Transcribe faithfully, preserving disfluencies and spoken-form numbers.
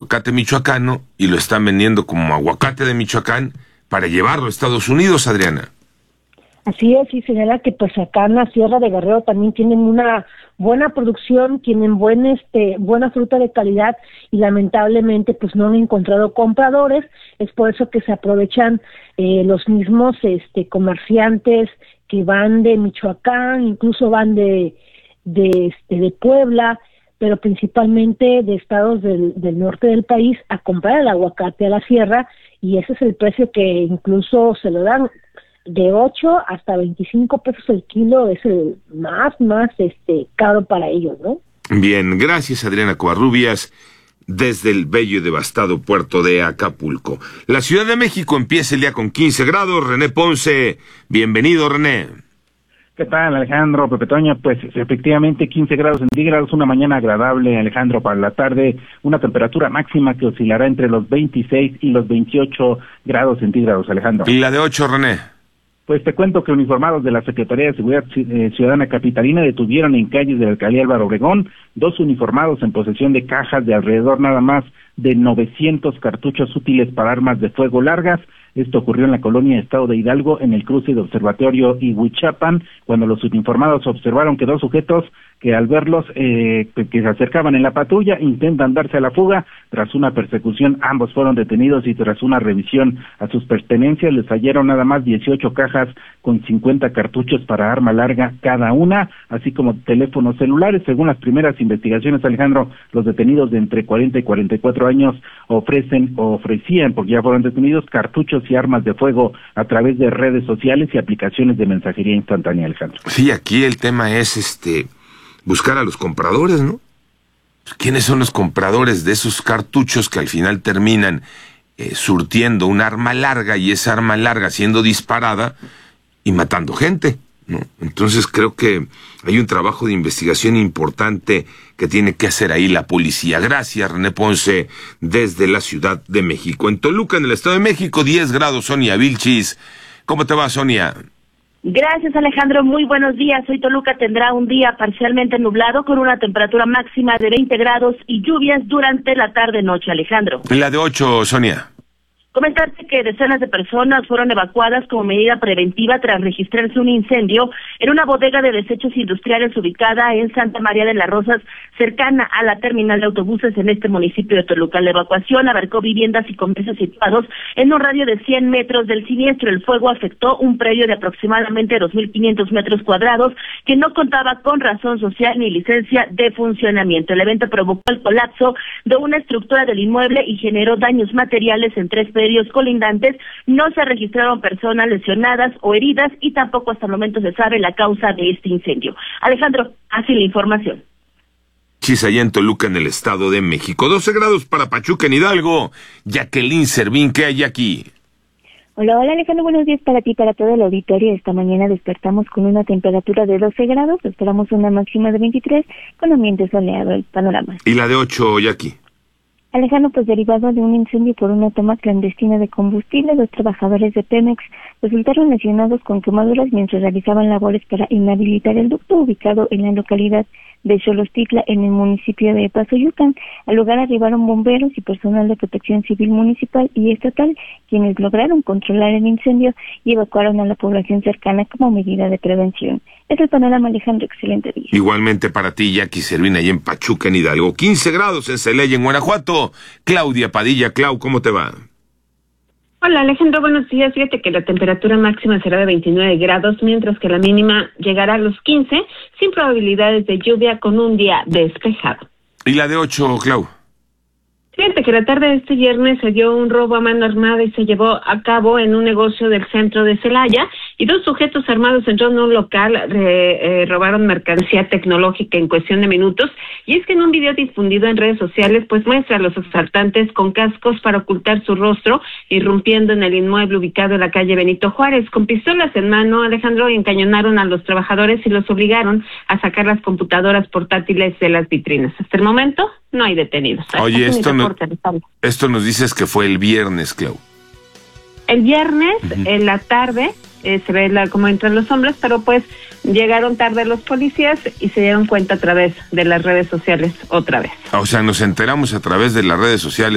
aguacate michoacano y lo están vendiendo como aguacate de Michoacán para llevarlo a Estados Unidos, Adriana. Así es, y señala que pues acá en la Sierra de Guerrero también tienen una buena producción, tienen buen, este, buena fruta de calidad y lamentablemente pues no han encontrado compradores. Es por eso que se aprovechan eh, los mismos este, comerciantes que van de Michoacán, incluso van de, de, este, de Puebla, pero principalmente de estados del, del norte del país a comprar el aguacate a la sierra, y ese es el precio que incluso se lo dan de ocho hasta veinticinco pesos el kilo, es el más, más este caro para ellos, ¿no? Bien, gracias Adriana Covarrubias, desde el bello y devastado puerto de Acapulco. La Ciudad de México empieza el día con quince grados. René Ponce, bienvenido, René. ¿Qué tal, Alejandro, Pepe Toño? Pues efectivamente quince grados centígrados, una mañana agradable, Alejandro, para la tarde, una temperatura máxima que oscilará entre los veintiséis y los veintiocho grados centígrados, Alejandro. ¿Y la de ocho, René? Pues te cuento que uniformados de la Secretaría de Seguridad Ciudadana Capitalina detuvieron en calles de la alcaldía Álvaro Obregón dos uniformados en posesión de cajas de alrededor nada más de novecientos cartuchos útiles para armas de fuego largas. Esto ocurrió en la colonia Estado de Hidalgo, en el cruce de Observatorio y Huichapan, cuando los uniformados observaron que dos sujetos que al verlos eh, que se acercaban en la patrulla intentan darse a la fuga. Tras una persecución, ambos fueron detenidos y tras una revisión a sus pertenencias les hallaron nada más dieciocho cajas con cincuenta cartuchos para arma larga cada una, así como teléfonos celulares. Según las primeras investigaciones, Alejandro, los detenidos de entre cuarenta y cuarenta y cuatro años ofrecen o ofrecían, porque ya fueron detenidos, cartuchos y armas de fuego a través de redes sociales y aplicaciones de mensajería instantánea, Alejandro. Sí, aquí el tema es este buscar a los compradores, ¿no? ¿Quiénes son los compradores de esos cartuchos que al final terminan eh, surtiendo un arma larga y esa arma larga siendo disparada y matando gente, ¿no? Entonces creo que hay un trabajo de investigación importante que tiene que hacer ahí la policía. Gracias, René Ponce, desde la Ciudad de México. En Toluca, en el Estado de México, diez grados, Sonia Vilchis. ¿Cómo te va, Sonia? Gracias, Alejandro. Muy buenos días. Hoy Toluca tendrá un día parcialmente nublado con una temperatura máxima de veinte grados y lluvias durante la tarde-noche, Alejandro. La de ocho, Sonia. Comentarte que decenas de personas fueron evacuadas como medida preventiva tras registrarse un incendio en una bodega de desechos industriales ubicada en Santa María de las Rosas, cercana a la terminal de autobuses en este municipio de Toluca. La evacuación abarcó viviendas y comercios situados en un radio de cien metros del siniestro. El fuego afectó un predio de aproximadamente dos mil quinientos metros cuadrados que no contaba con razón social ni licencia de funcionamiento. El evento provocó el colapso de una estructura del inmueble y generó daños materiales en tres predios colindantes. No se registraron personas lesionadas o heridas y tampoco hasta el momento se sabe la causa de este incendio. Alejandro, así la información. Allá en Toluca, en el Estado de México. doce grados para Pachuca, en Hidalgo. Jacqueline Servín, ¿qué hay aquí? Hola, hola Alejandro, buenos días para ti y para todo el auditorio. Esta mañana despertamos con una temperatura de doce grados, esperamos una máxima de veintitrés, con ambiente soleado el panorama. ¿Y la de ocho, Jackie? Alejandro, pues derivado de un incendio por una toma clandestina de combustible, los trabajadores de Pemex resultaron lesionados con quemaduras mientras realizaban labores para inhabilitar el ducto ubicado en la localidad de Xolostitla, en el municipio de Pasoyucan. Al lugar arribaron bomberos y personal de protección civil municipal y estatal, quienes lograron controlar el incendio y evacuaron a la población cercana como medida de prevención. Es el panorama, Alejandro, excelente día. Igualmente para ti, Jackie Servín, ahí en Pachuca, en Hidalgo. quince grados en Celaya, en Guanajuato. Claudia Padilla. Clau, ¿cómo te va? Hola Alejandro, buenos días. Fíjate que la temperatura máxima será de veintinueve grados, mientras que la mínima llegará a los quince, sin probabilidades de lluvia, con un día despejado. ¿Y la de ocho, Clau? Fíjate que la tarde de este viernes se dio un robo a mano armada y se llevó a cabo en un negocio del centro de Celaya, y dos sujetos armados entraron a un local, eh, eh, robaron mercancía tecnológica en cuestión de minutos. Y es que en un video difundido en redes sociales, pues muestra a los asaltantes con cascos para ocultar su rostro, irrumpiendo en el inmueble ubicado en la calle Benito Juárez. Con pistolas en mano, Alejandro, encañonaron a los trabajadores y los obligaron a sacar las computadoras portátiles de las vitrinas. Hasta el momento no hay detenidos. Oye, esto, no, esto nos dices que fue el viernes, Clau. El viernes, uh-huh. en la tarde, eh, se ve la, como entran los hombres, pero pues llegaron tarde los policías y se dieron cuenta a través de las redes sociales otra vez. O sea, nos enteramos a través de las redes sociales